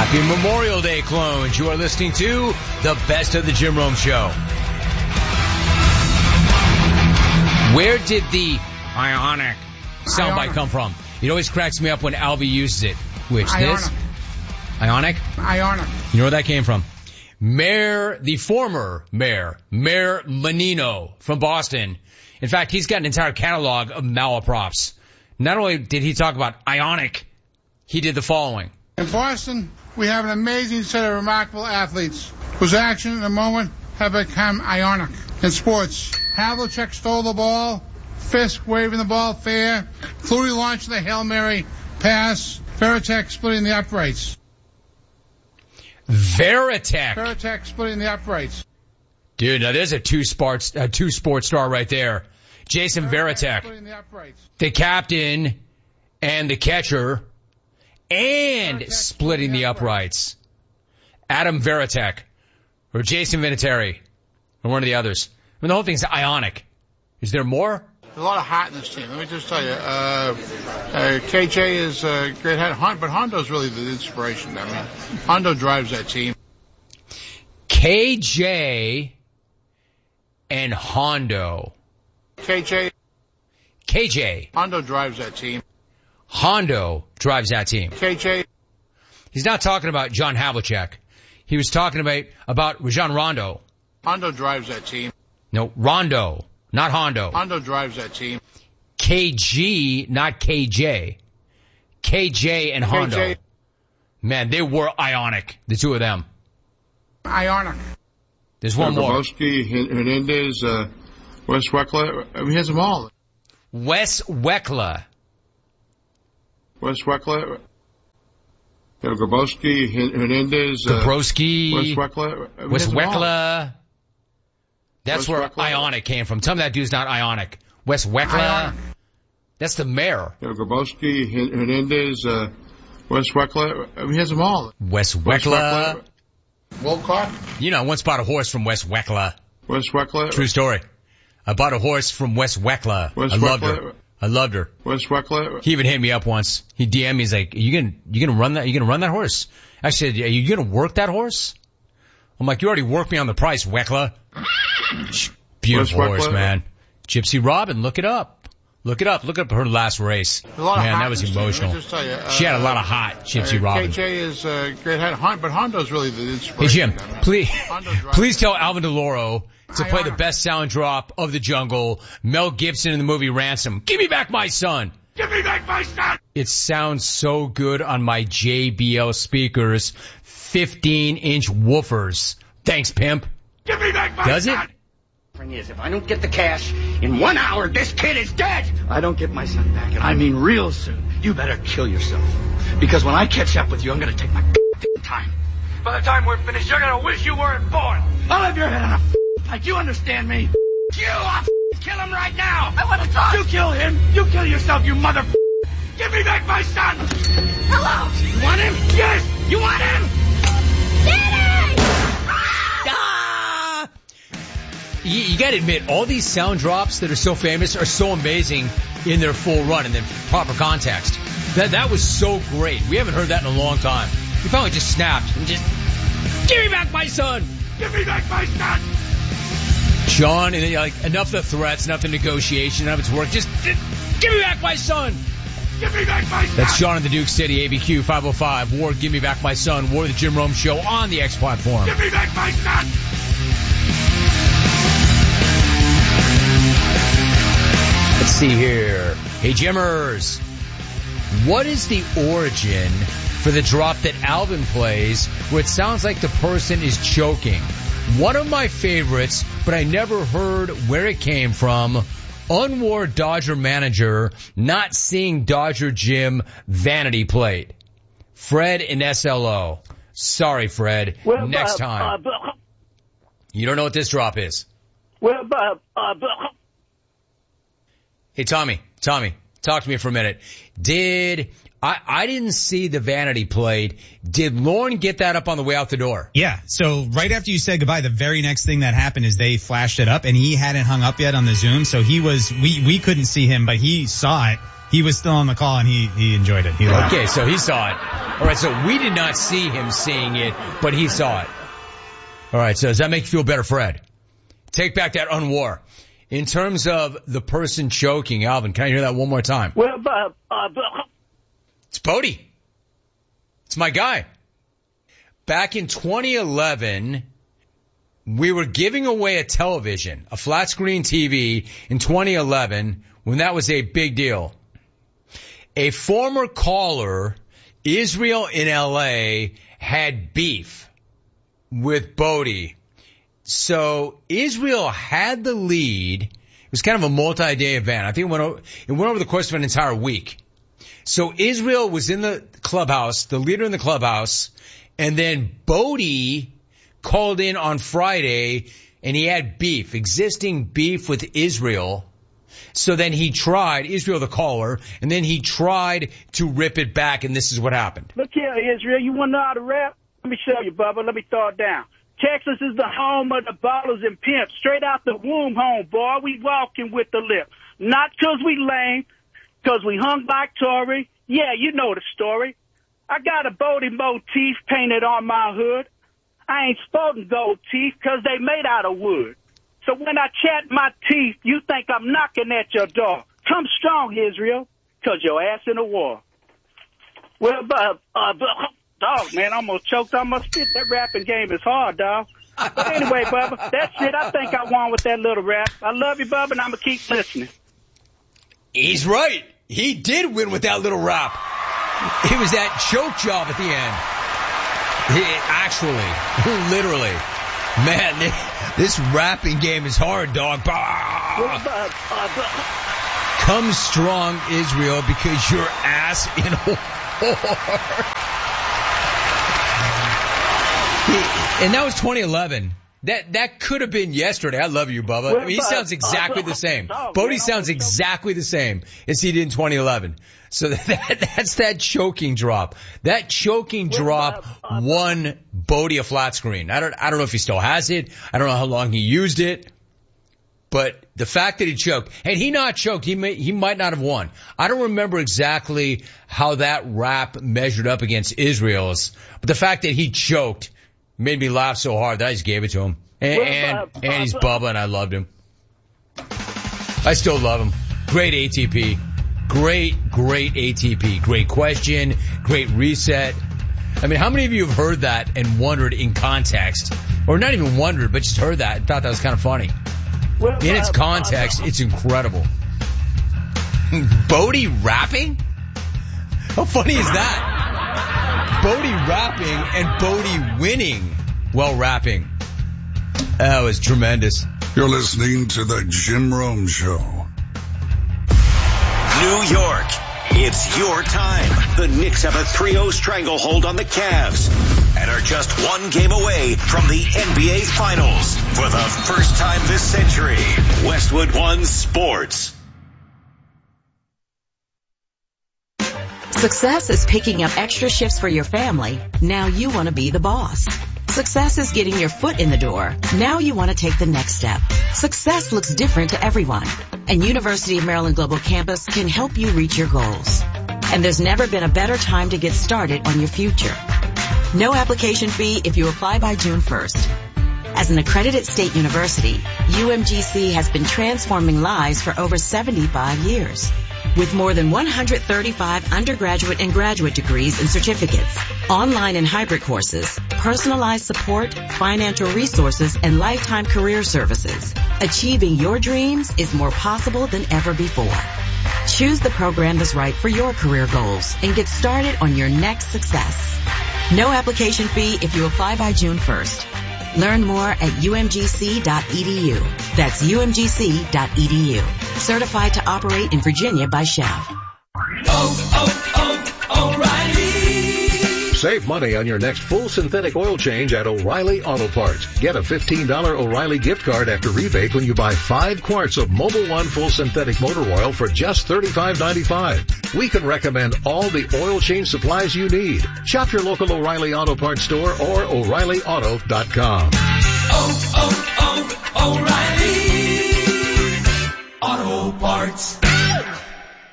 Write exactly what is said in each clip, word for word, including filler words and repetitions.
Happy Memorial Day, clones. You are listening to the Best of the Jim Rome Show. Where did the ionic soundbite come from? It always cracks me up when Alvy uses it. Which, Ionic. this? Ionic? Ionic. You know where that came from? Mayor, the former mayor, Mayor Menino from Boston. In fact, he's got an entire catalog of malaprops. Not only did he talk about ionic, he did the following. In Boston, we have an amazing set of remarkable athletes whose actions in the moment have become ionic. In sports, Havlicek stole the ball, Fisk waving the ball fair, Flutie launching the Hail Mary pass, Veritek splitting the uprights. Veritek. Veritek splitting the uprights. Dude, now there's a two sports, a two sports star right there. Jason Veritek, splitting the uprights. the captain and the catcher, and Veritek splitting the uprights. Adam Veritek, or Jason Vinatieri, or one of the others. I mean, the whole thing's ionic. Is there more? There's a lot of heart in this team. Let me just tell you, uh, uh, K J is a great head, but Hondo's really the inspiration. I mean, Hondo drives that team. K J and Hondo. K J. K J. Hondo drives that team. Hondo drives that team. K J. He's not talking about John Havlicek. He was talking about, about Rajon Rondo. Hondo drives that team. No, Rondo, not Hondo. Hondo drives that team. K G, not K J. K J and Hondo. K J. Man, they were ionic, the two of them. Ionic. There's one more. Grabowski, Hernandez, uh, Wes Weckler. I mean, he has them all. Wes Weckler. Wes Weckler. You know, Grabowski, Hernandez, uh, Gabrowski. Wes Weckler. I mean, Wes he has them all. Weckler. That's Wes where Weckler. ionic came from. Tell me that dude's not ionic. Wes Weckler. Ionic. That's the mayor. You know, Grabowski, Hernandez, uh, Wes Weckler. I mean, he has them all. Wes Wes Weckler. Wilcock. You know, I once bought a horse from Wes Weckler. Wes Weckler. True story. I bought a horse from Wes Weckler. Wes I loved Weckler. her. I loved her. Wes Weckler. He even hit me up once. He D M'd me. He's like, "You gonna, you gonna run that? You gonna run that horse?" I said, "Are you gonna work that horse?" I'm like, "You already worked me on the price, Weckler." Beautiful Wes horse, Weckler. man. Gypsy Robin, look it up. Look it up. Look up her last race. A lot of Man, hot that was in this team. emotional. Let me just tell you, uh, She had a lot of hot, Gypsy uh, Robin. K J is a great head, but Hondo's really the Hey inspiration. Jim, I mean, please, Hondo drives please it. tell Alvin DeLauro to play the Ionic. best sound drop of the jungle. Mel Gibson in the movie Ransom. Give me back my son. Give me back my son! It sounds so good on my J B L speakers, fifteen inch woofers. Thanks, pimp. Give me back my Does it? son! Thing is, if I don't get the cash, in one hour, this kid is dead. I don't get my son back, and I mean real soon. You better kill yourself. Because when I catch up with you, I'm gonna take my time. By the time we're finished, you're gonna wish you weren't born. I'll have your head on a pike. You understand me? You! I'll kill him right now! I want to talk! You kill him! You kill yourself, you mother... Give me back my son! Hello! You want him? Yes! You want him? Ah! You, you gotta admit, all these sound drops that are so famous are so amazing in their full run and their proper context. That that was so great. We haven't heard that in a long time. We finally just snapped and just, give me back my son! Give me back my son! Sean, and then you're like, enough of the threats, enough of the negotiation, enough of its work. Just, just give me back my son! Give me back my son! That's Sean in the Duke City, A B Q five oh five. War, give me back my son. War, the Jim Rome Show on the X platform. Give me back my son! Let's see here. Hey, Jimmers. What is the origin for the drop that Alvin plays where it sounds like the person is choking? One of my favorites, but I never heard where it came from. Unwar Dodger manager not seeing Dodger Jim vanity plate. Fred in S L O. Sorry, Fred. Well, Next uh, time. Uh, You don't know what this drop is. well, uh, uh, Hey, Tommy, Tommy, talk to me for a minute. Did, I, I didn't see the vanity plate. Did Lauren get that up on the way out the door? Yeah. So right after you said goodbye, the very next thing that happened is they flashed it up and he hadn't hung up yet on the Zoom. So he was, we, we couldn't see him, but he saw it He was still on the call and he, he enjoyed it. He laughed. Okay, so he saw it. All right, so we did not see him seeing it, but he saw it. All right, so does that make you feel better, Fred? Take back that unwar. In terms of the person choking, Alvin, can I hear that one more time? Well, uh, uh, It's Bodie. It's my guy. Back in twenty eleven, we were giving away a television, a flat screen T V in twenty eleven when that was a big deal. A former caller, Israel in L A, had beef with Bodie. So Israel had the lead. It was kind of a multi-day event. I think it went over, it went over the course of an entire week. So Israel was in the clubhouse, the leader in the clubhouse, and then Bodie called in on Friday and he had beef, existing beef with Israel. So then he tried, Israel the caller, and then he tried to rip it back, and this is what happened. Look here, Israel, you want to know how to rap? Let me show you, Bubba. Let me throw it down. Texas is the home of the ballers and pimps. Straight out the womb home, boy. We walking with the lip. Not 'cause we lame, 'cause we hung like Tory. Yeah, you know the story. I got a Bodie motif painted on my hood. I ain't sporting gold teeth 'cause they made out of wood. So when I chat my teeth, you think I'm knocking at your door. Come strong, Israel, 'cause your ass in a war. Well, uh, uh, dog, man, I almost choked on my spit. That rapping game is hard, dog. But anyway, Bubba, that's it. I think I won with that little rap. I love you, Bubba, and I'm going to keep listening. He's right. He did win with that little rap. It was that choke job at the end. He, actually, literally. Man, this, this rapping game is hard, dog. Come strong, Israel, because your ass in a whore. And that was twenty eleven. That that could have been yesterday. I love you, Bubba. I mean, he sounds exactly the same. Bodie sounds exactly the same as he did in twenty eleven. So that, that's that choking drop. That choking drop won Bodie a flat screen. I don't I don't know if he still has it. I don't know how long he used it. But the fact that he choked, and he not choked, he may, he might not have won. I don't remember exactly how that rap measured up against Israel's, but the fact that he choked made me laugh so hard that I just gave it to him. And, and, and he's Bubba, and I loved him. I still love him. Great A T P. Great, great A T P. Great question. Great reset. I mean, how many of you have heard that and wondered in context, or not even wondered, but just heard that and thought that was kind of funny? In its context, it's incredible. Bodie rapping? How funny is that? Bodie rapping and Bodie winning while rapping. That was tremendous. You're listening to the Jim Rome Show. New York, it's your time. The Knicks have a three oh stranglehold on the Cavs and are just one game away from the N B A Finals. For the first time this century, Westwood One Sports. Success is picking up extra shifts for your family. Now you want to be the boss. Success is getting your foot in the door. Now you want to take the next step. Success looks different to everyone, and University of Maryland Global Campus can help you reach your goals. And there's never been a better time to get started on your future. No application fee if you apply by June first. As an accredited state university, U M G C has been transforming lives for over seventy-five years. With more than one hundred thirty-five undergraduate and graduate degrees and certificates, online and hybrid courses, personalized support, financial resources, and lifetime career services, achieving your dreams is more possible than ever before. Choose the program that's right for your career goals and get started on your next success. No application fee if you apply by June first. Learn more at U M G C dot E D U. That's U M G C dot E D U. Certified to operate in Virginia by Shell. Oh, oh, oh, O'Reilly. Save money on your next full synthetic oil change at O'Reilly Auto Parts. Get a fifteen dollars O'Reilly gift card after rebate when you buy five quarts of Mobil One full synthetic motor oil for just thirty-five ninety-five. We can recommend all the oil change supplies you need. Shop your local O'Reilly Auto Parts store or O'Reilly Auto dot com. Oh, oh, oh, O'Reilly Auto Parts.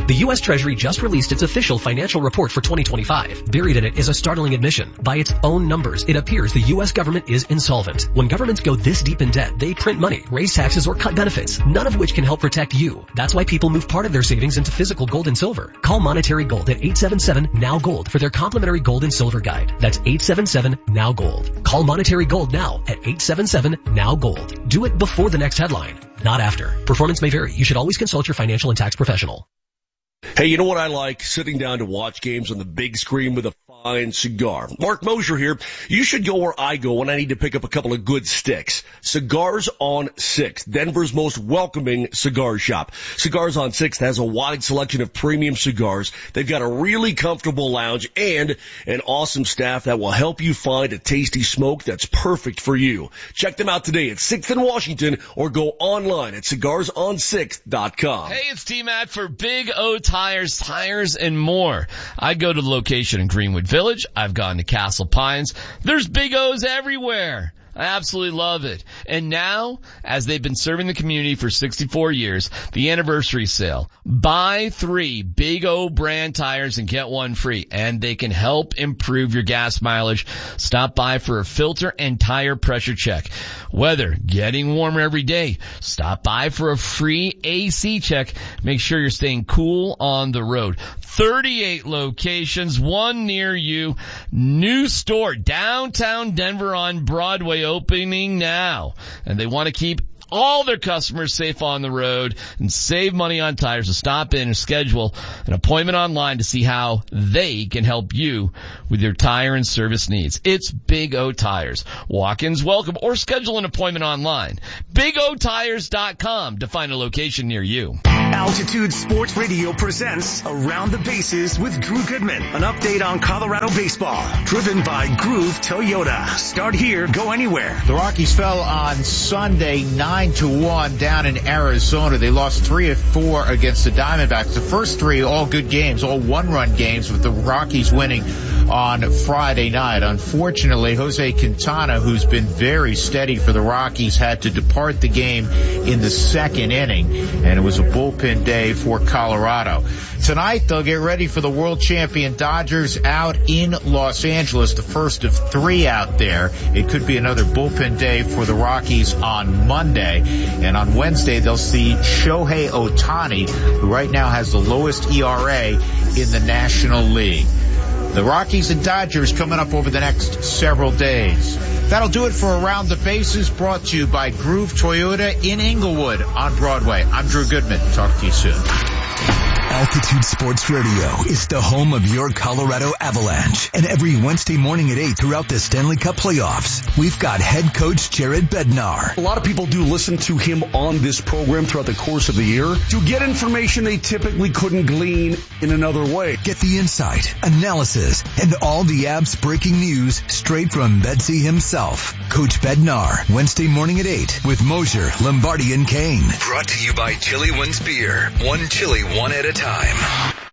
The U S Treasury just released its official financial report for twenty twenty-five. Buried in it is a startling admission. By its own numbers, it appears the U S government is insolvent. When governments go this deep in debt, they print money, raise taxes, or cut benefits, none of which can help protect you. That's why people move part of their savings into physical gold and silver. Call Monetary Gold at eight seven seven, N O W, GOLD for their complimentary gold and silver guide. That's eight seven seven, N O W, GOLD. Call Monetary Gold now at eight seven seven, N O W, GOLD. Do it before the next headline, not after. Performance may vary. You should always consult your financial and tax professional. Hey, you know what I like? Sitting down to watch games on the big screen with a fine cigar. Mark Mosier here. You should go where I go when I need to pick up a couple of good sticks. Cigars on Sixth, Denver's most welcoming cigar shop. Cigars on Sixth has a wide selection of premium cigars. They've got a really comfortable lounge and an awesome staff that will help you find a tasty smoke that's perfect for you. Check them out today at Sixth and Washington or go online at cigars on sixth dot com. Hey, it's T-Mac for Big O Tires, Tires, and more. I go to the location in Greenwood Village. I've gone to Castle Pines. There's Big O's everywhere. I absolutely love it. And now, as they've been serving the community for sixty-four years, the anniversary sale. Buy three Big O brand tires and get one free. And they can help improve your gas mileage. Stop by for a filter and tire pressure check. Weather getting warmer every day. Stop by for a free A C check. Make sure you're staying cool on the road. thirty-eight locations, one near you. New store, downtown Denver on Broadway, opening now. And they want to keep all their customers safe on the road and save money on tires. So stop in and schedule an appointment online to see how they can help you with your tire and service needs. It's Big O Tires. Walk-ins welcome or schedule an appointment online. big o tires dot com to find a location near you. Altitude Sports Radio presents Around the Bases with Drew Goodman. An update on Colorado baseball. Driven by Groove Toyota. Start here, go anywhere. The Rockies fell on Sunday nine to one down in Arizona. They lost three of four against the Diamondbacks. The first three all good games, all one-run games, with the Rockies winning on Friday night. Unfortunately, Jose Quintana, who's been very steady for the Rockies, had to depart the game in the second inning, and it was a bullpen day for Colorado. Tonight, they'll get ready for the world champion Dodgers out in Los Angeles, the first of three out there. It could be another bullpen day for the Rockies on Monday. And on Wednesday, they'll see Shohei Ohtani, who right now has the lowest E R A in the National League. The Rockies and Dodgers coming up over the next several days. That'll do it for Around the Bases, brought to you by Groove Toyota in Inglewood on Broadway. I'm Drew Goodman. Talk to you soon. Altitude Sports Radio is the home of your Colorado Avalanche. And every Wednesday morning at eight throughout the Stanley Cup playoffs, we've got head coach Jared Bednar. A lot of people do listen to him on this program throughout the course of the year to get information they typically couldn't glean in another way. Get the insight, analysis, and all the Avs breaking news straight from Bedsy himself. Coach Bednar, Wednesday morning at eight with Mosier, Lombardi, and Kane. Brought to you by Chili One's Beer. One chili, one at a time.